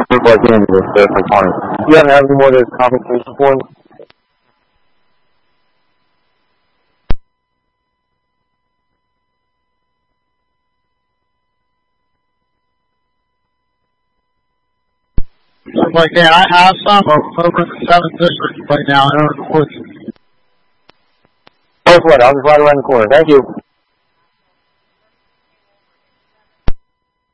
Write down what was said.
look like in the component. You don't have any more of those compensation points? Like that, I have some over in the 7th district right now in Orange Woods. Both what? I'll just right around the corner. Thank you.